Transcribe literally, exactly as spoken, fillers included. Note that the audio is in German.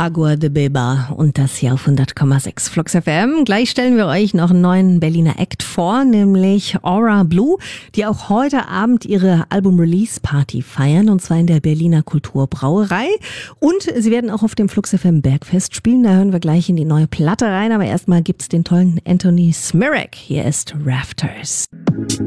Agua de Beba und das hier auf hundert Komma sechs Flux F M. Gleich stellen wir euch noch einen neuen Berliner Act vor, nämlich Aura Blue, die auch heute Abend ihre Album-Release-Party feiern, und zwar in der Berliner Kulturbrauerei. Und sie werden auch auf dem Flux F M Bergfest spielen. Da hören wir gleich in die neue Platte rein, aber erstmal gibt's den tollen Anthony Smirek. Hier ist Rafters.